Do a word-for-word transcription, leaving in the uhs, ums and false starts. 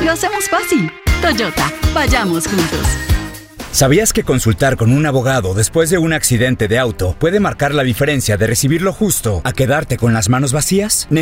Lo hacemos fácil. Toyota, vayamos juntos. ¿Sabías que consultar con un abogado después de un accidente de auto puede marcar la diferencia de recibir lo justo a quedarte con las manos vacías?